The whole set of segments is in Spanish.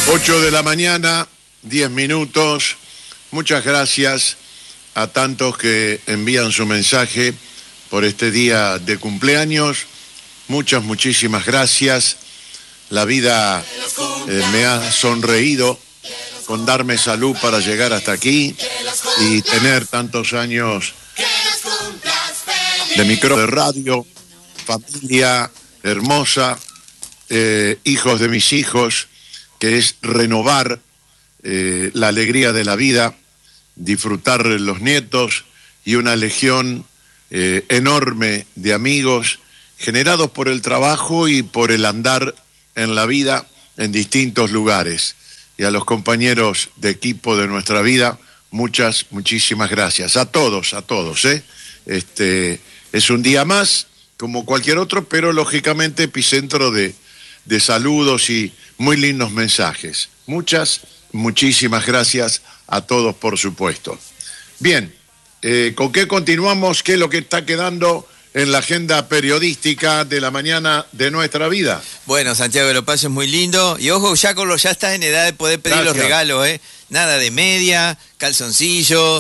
8 de la mañana, 10 minutos. Muchas gracias a tantos que envían su mensaje por este día de cumpleaños. Muchísimas gracias. La vida me ha sonreído con darme salud para llegar hasta aquí y tener tantos años de micrófono, de radio, familia hermosa, hijos de mis hijos, que es renovar la alegría de la vida, disfrutar los nietos y una legión enorme de amigos generados por el trabajo y por el andar en la vida en distintos lugares. Y a los compañeros de equipo de nuestra vida, muchísimas gracias. A todos, es un día más, como cualquier otro, pero lógicamente epicentro de saludos y muy lindos mensajes. Muchísimas gracias a todos, por supuesto. Bien, ¿con qué continuamos? ¿Qué es lo que está quedando en la agenda periodística de la mañana de nuestra vida? Bueno, Santiago, lo paso es muy lindo. Y ojo, ya estás en edad de poder pedir los regalos, ¿eh? Nada de media, calzoncillo,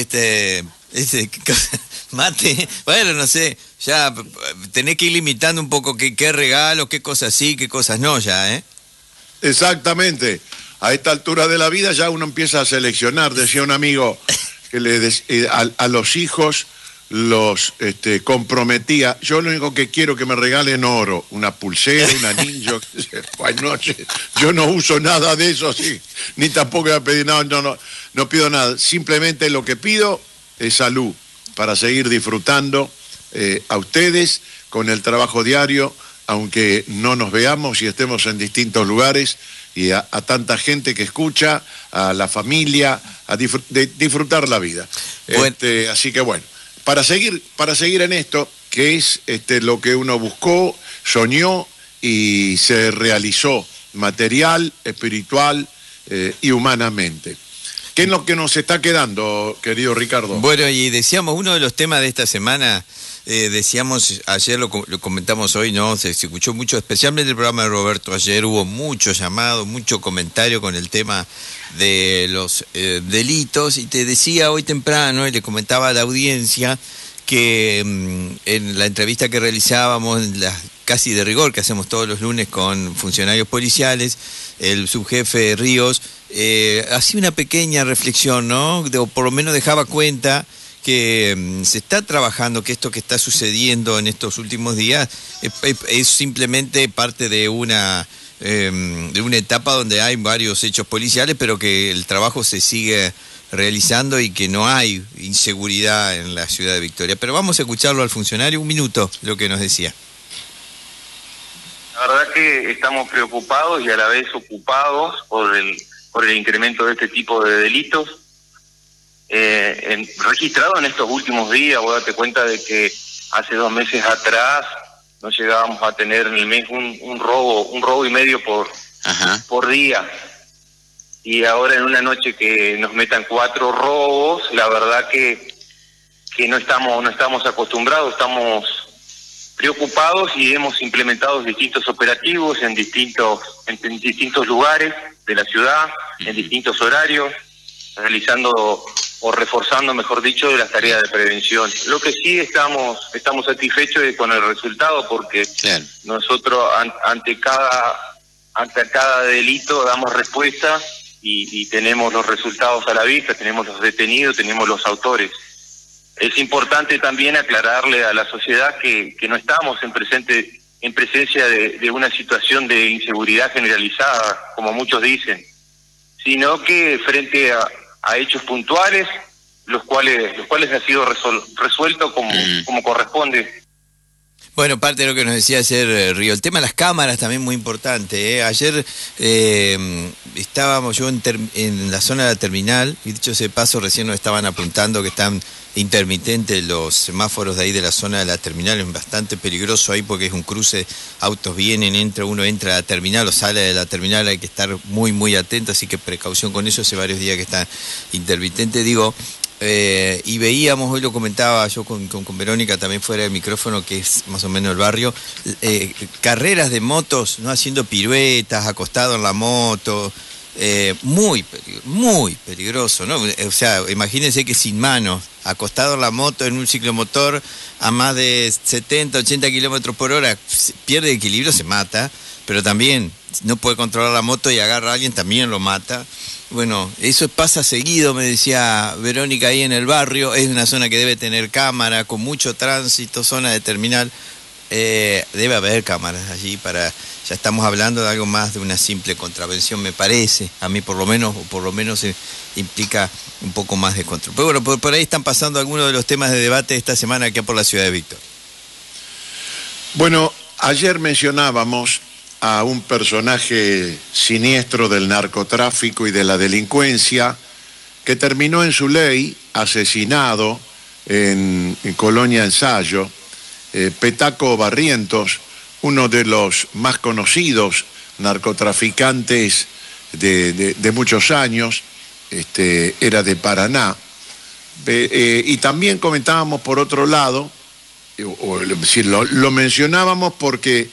mate. Bueno, no sé, ya tenés que ir limitando un poco qué regalos, qué cosas sí, qué cosas no ya, ¿eh? Exactamente. A esta altura de la vida ya uno empieza a seleccionar. Decía un amigo que a los hijos los comprometía. Yo lo único que quiero que me regalen oro, una pulsera, un anillo. Yo no uso nada de eso, sí, ni tampoco voy a pedir nada, no pido nada. Simplemente lo que pido es salud para seguir disfrutando a ustedes con el trabajo diario, aunque no nos veamos y estemos en distintos lugares, y a tanta gente que escucha, a la familia, a disfrutar la vida. Bueno. Así que bueno, para seguir en esto, que es lo que uno buscó, soñó y se realizó material, espiritual y humanamente. ¿Qué es lo que nos está quedando, querido Ricardo? Bueno, y decíamos, uno de los temas de esta semana, decíamos, ayer lo comentamos hoy, ¿no? Se escuchó mucho, especialmente el programa de Roberto, ayer hubo mucho llamado, mucho comentario con el tema de los delitos, y te decía hoy temprano, y le comentaba a la audiencia, que en la entrevista que realizábamos, casi de rigor, que hacemos todos los lunes con funcionarios policiales, el subjefe Ríos hacía una pequeña reflexión, ¿no? O por lo menos dejaba cuenta que se está trabajando, que esto que está sucediendo en estos últimos días es simplemente parte de una etapa donde hay varios hechos policiales, pero que el trabajo se sigue realizando y que no hay inseguridad en la ciudad de Victoria. Pero vamos a escucharlo al funcionario, un minuto, lo que nos decía. La verdad que estamos preocupados y a la vez ocupados por el incremento de este tipo de delitos. Registrado en estos últimos días, vos date cuenta de que hace 2 meses atrás no llegábamos a tener en el mes un robo y medio por día. Y ahora en una noche que nos metan 4 robos, la verdad que no estamos acostumbrados, estamos preocupados y hemos implementado distintos operativos en distintos lugares de la ciudad, en distintos horarios, realizando o reforzando, mejor dicho, de las tareas de prevención. Lo que sí estamos satisfechos con el resultado, porque claro, nosotros ante cada delito damos respuesta y tenemos los resultados a la vista, tenemos los detenidos, tenemos los autores. Es importante también aclararle a la sociedad que no estamos en presencia de una situación de inseguridad generalizada, como muchos dicen, sino que frente a hechos puntuales, los cuales han sido resueltos como corresponde. Bueno, parte de lo que nos decía ayer Río, el tema de las cámaras también muy importante, ¿eh? Ayer estábamos yo en la zona de la terminal, y dicho ese paso recién nos estaban apuntando que están intermitentes los semáforos de ahí de la zona de la terminal, es bastante peligroso ahí porque es un cruce, autos vienen, uno entra a la terminal o sale de la terminal, hay que estar muy atento, así que precaución con eso, hace varios días que está intermitente, digo. Y veíamos, hoy lo comentaba yo con Verónica también fuera del micrófono, que es más o menos el barrio, carreras de motos, no haciendo piruetas, acostado en la moto, muy peligroso, ¿no? O sea, imagínense que sin manos, acostado en la moto en un ciclomotor a más de 70, 80 kilómetros por hora, pierde equilibrio, se mata, pero también no puede controlar la moto y agarra a alguien, también lo mata. Bueno, eso pasa seguido, me decía Verónica, ahí en el barrio. Es una zona que debe tener cámara, con mucho tránsito, zona de terminal. Debe haber cámaras allí para... Ya estamos hablando de algo más de una simple contravención, me parece. A mí por lo menos implica un poco más de control. Pero bueno, por ahí están pasando algunos de los temas de debate esta semana acá por la ciudad de Víctor. Bueno, ayer mencionábamos a un personaje siniestro del narcotráfico y de la delincuencia que terminó en su ley asesinado en Colonia Ensayo, Petaco Barrientos, uno de los más conocidos narcotraficantes de muchos años, era de Paraná. Y también comentábamos por otro lado, lo mencionábamos porque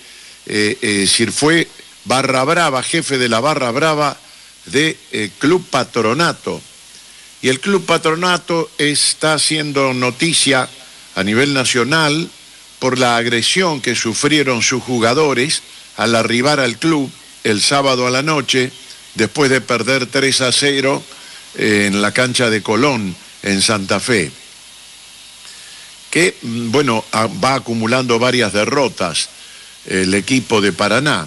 fue Barra Brava, jefe de la Barra Brava de Club Patronato. Y el Club Patronato está haciendo noticia a nivel nacional por la agresión que sufrieron sus jugadores al arribar al club el sábado a la noche, después de perder 3-0 en la cancha de Colón, en Santa Fe. Que, bueno, va acumulando varias derrotas el equipo de Paraná.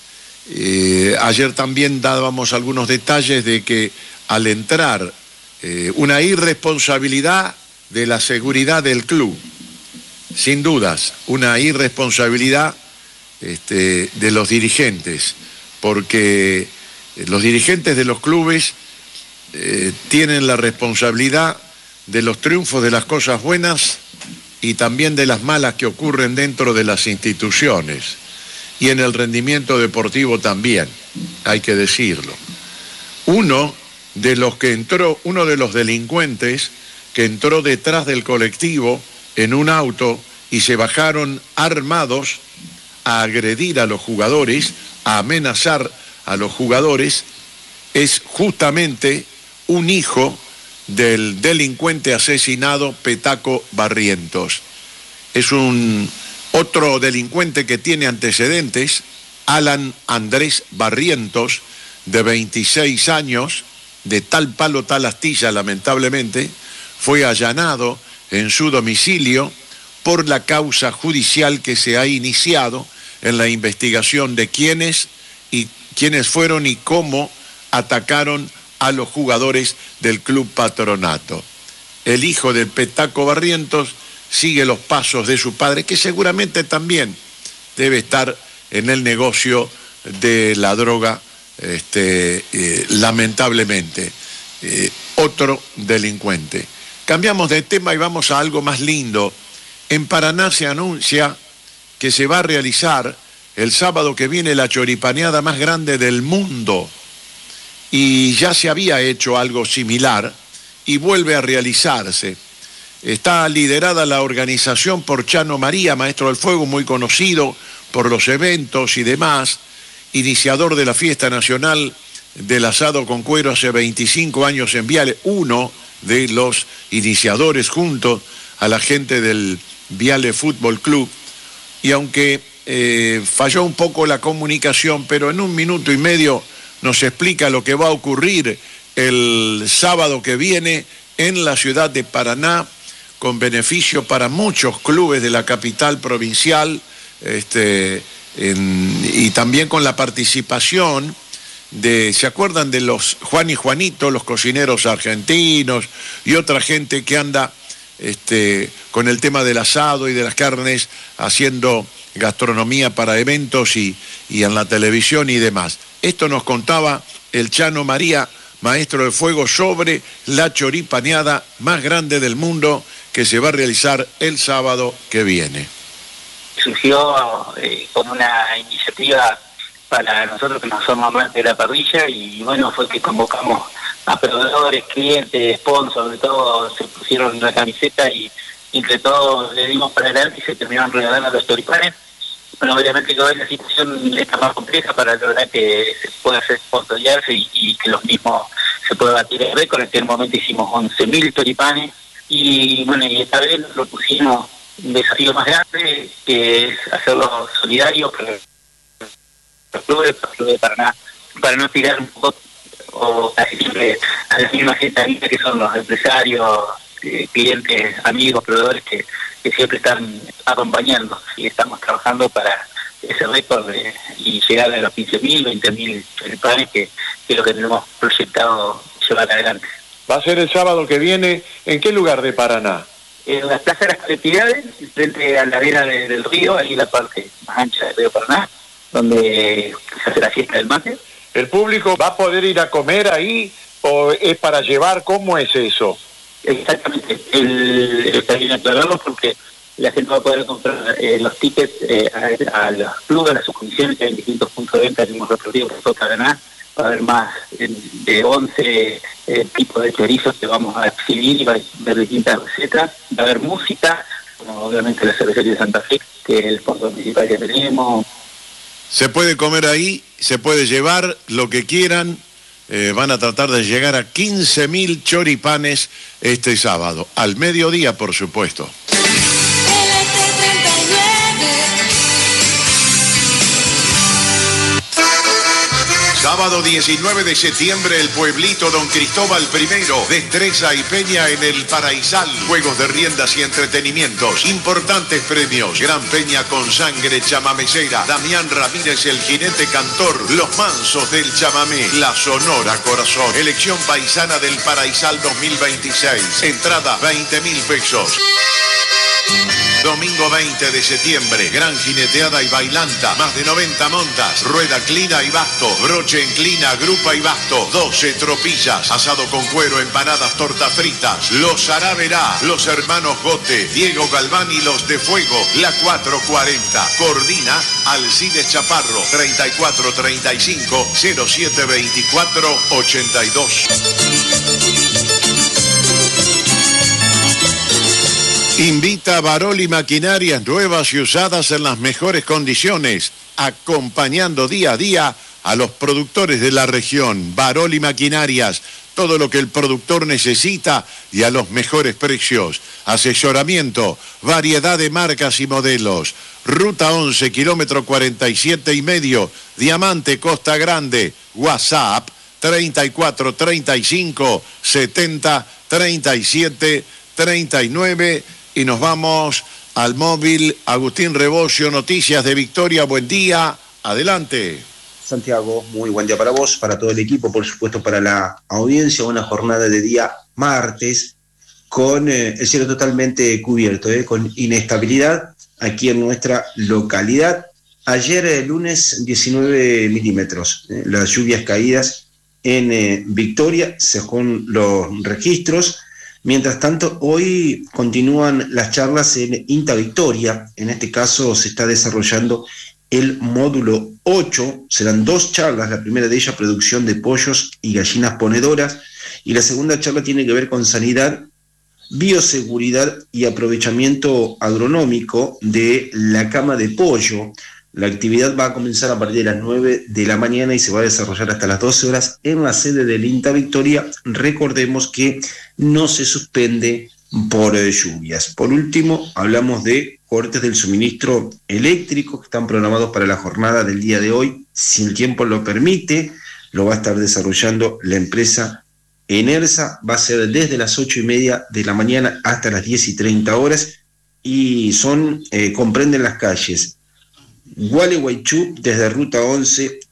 Ayer también dábamos algunos detalles de que al entrar una irresponsabilidad de la seguridad del club, sin dudas, una irresponsabilidad de los dirigentes, porque los dirigentes de los clubes tienen la responsabilidad de los triunfos, de las cosas buenas y también de las malas que ocurren dentro de las instituciones, y en el rendimiento deportivo también, hay que decirlo. Uno de los delincuentes que entró detrás del colectivo en un auto y se bajaron armados a agredir a los jugadores, a amenazar a los jugadores, es justamente un hijo del delincuente asesinado Petaco Barrientos. Es un otro delincuente que tiene antecedentes, Alan Andrés Barrientos, de 26 años, de tal palo tal astilla, lamentablemente, fue allanado en su domicilio por la causa judicial que se ha iniciado en la investigación de quiénes fueron y cómo atacaron a los jugadores del Club Patronato. El hijo del Petaco Barrientos sigue los pasos de su padre, que seguramente también debe estar en el negocio de la droga, lamentablemente. Otro delincuente. Cambiamos de tema y vamos a algo más lindo. En Paraná se anuncia que se va a realizar el sábado que viene la choripaneada más grande del mundo. Y ya se había hecho algo similar y vuelve a realizarse. Está liderada la organización por Chano María, maestro del fuego, muy conocido por los eventos y demás, iniciador de la fiesta nacional del asado con cuero hace 25 años en Viale, uno de los iniciadores junto a la gente del Viale Fútbol Club. Y aunque falló un poco la comunicación, pero en 1 minuto y medio nos explica lo que va a ocurrir el sábado que viene en la ciudad de Paraná, con beneficio para muchos clubes de la capital provincial, y también con la participación ¿se acuerdan de los Juan y Juanito, los cocineros argentinos y otra gente que anda con el tema del asado y de las carnes, haciendo gastronomía para eventos y en la televisión y demás? Esto nos contaba el Chano María, maestro de fuego, sobre la choripaneada más grande del mundo que se va a realizar el sábado que viene. Surgió como una iniciativa para nosotros que no somos amantes de la parrilla, y bueno, fue que convocamos a proveedores, clientes, sponsors, de todo, se pusieron la camiseta y entre todos le dimos para adelante y se terminaron regalando los choripanes. Bueno, obviamente que hoy la situación está más compleja para lograr que se pueda ser sponsorearse y que los mismos se pueda batir el récord. En aquel momento hicimos 11.000 choripanes y bueno, y esta vez lo pusimos un desafío más grande, que es hacerlo solidario para los clubes de Paraná, para no tirar un poco o casi siempre a la misma gente que son los empresarios, clientes, amigos, proveedores que siempre están acompañando, y estamos trabajando para ese récord y llegar a los 15.000, 20.000 choripanes, que es lo que tenemos proyectado llevar adelante. Va a ser el sábado que viene. ¿En qué lugar de Paraná? En la Plaza de las Colectividades, frente a la vera del río, ahí la parte más ancha del río Paraná, donde se hace la fiesta del mate. ¿El público va a poder ir a comer ahí o es para llevar? ¿Cómo es eso? Exactamente, está bien aclararlo porque la gente va a poder comprar los tickets a los clubes, a las subcomisiones, que hay distintos puntos de venta que hemos repartido por todo Paraná. Va a haber más de 11 tipos de chorizos que vamos a exhibir y va a haber distintas recetas. Va a haber música, como obviamente la cervecería de Santa Fe, que es el sponsor principal que tenemos. Se puede comer ahí, se puede llevar lo que quieran. Van a tratar de llegar a 15.000 choripanes este sábado, al mediodía, por supuesto. Sábado 19 de septiembre, el pueblito Don Cristóbal I, destreza y peña en el Paraisal. Juegos de riendas y entretenimientos, importantes premios, gran peña con sangre chamamecera, Damián Ramírez el jinete cantor, los mansos del chamamé, la Sonora Corazón, elección paisana del Paraisal 2026, entrada 20.000 pesos. Domingo 20 de septiembre, gran jineteada y bailanta, más de 90 montas, rueda clina y basto, broche inclina, grupa y basto, 12 tropillas, asado con cuero, empanadas, tortas fritas, los Araverá, los hermanos Gote, Diego Galván y los de Fuego, la 440, coordina Alcides Chaparro, 3435 0724 82. Invita a Baroli Maquinarias, nuevas y usadas en las mejores condiciones, acompañando día a día a los productores de la región. Baroli Maquinarias, todo lo que el productor necesita y a los mejores precios. Asesoramiento, variedad de marcas y modelos. Ruta 11, kilómetro 47,5, Diamante, Costa Grande. WhatsApp 34 35 70 37 39. Y nos vamos al móvil. Agustín Rebocio, Noticias de Victoria. Buen día, adelante. Santiago, muy buen día para vos, para todo el equipo, por supuesto para la audiencia. Una jornada de día martes con el cielo totalmente cubierto, con inestabilidad aquí en nuestra localidad. Ayer, lunes, 19 milímetros, las lluvias caídas en Victoria, según los registros. Mientras tanto, hoy continúan las charlas en INTA Victoria. En este caso se está desarrollando el módulo 8. Serán 2 charlas. La primera de ellas, producción de pollos y gallinas ponedoras. Y la segunda charla tiene que ver con sanidad, bioseguridad y aprovechamiento agronómico de la cama de pollo. La actividad va a comenzar a partir de las 9 de la mañana y se va a desarrollar hasta las 12 horas en la sede del INTA Victoria. Recordemos que no se suspende por lluvias. Por último, hablamos de cortes del suministro eléctrico que están programados para la jornada del día de hoy. Si el tiempo lo permite, lo va a estar desarrollando la empresa Enersa. Va a ser desde las 8:30 de la mañana hasta las 10:30 horas y comprenden las calles Gualeguaychú desde Ruta 11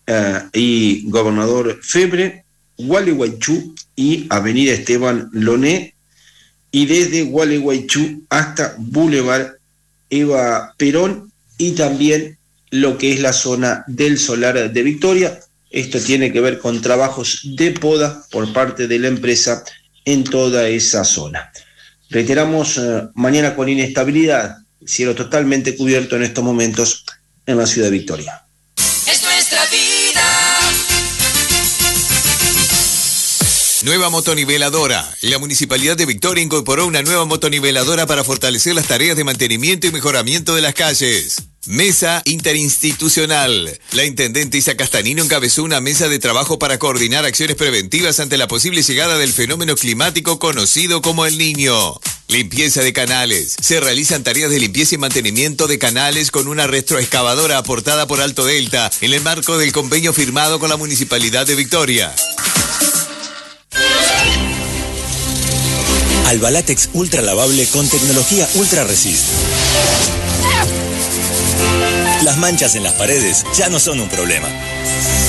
y Gobernador Febre, Gualeguaychú y Avenida Esteban Loné, y desde Gualeguaychú hasta Boulevard Eva Perón, y también lo que es la zona del Solar de Victoria. Esto tiene que ver con trabajos de poda por parte de la empresa en toda esa zona. Reiteramos, mañana con inestabilidad, cielo totalmente cubierto en estos momentos en la ciudad de Victoria. Es nuestra vida. Nueva motoniveladora. La Municipalidad de Victoria incorporó una nueva motoniveladora para fortalecer las tareas de mantenimiento y mejoramiento de las calles. Mesa Interinstitucional. La intendente Isa Castanino encabezó una mesa de trabajo para coordinar acciones preventivas ante la posible llegada del fenómeno climático conocido como El Niño. Limpieza de canales. Se realizan tareas de limpieza y mantenimiento de canales con una retroexcavadora aportada por Alto Delta en el marco del convenio firmado con la Municipalidad de Victoria. Albalatex ultra lavable con tecnología Ultra Resist. Las manchas en las paredes ya no son un problema.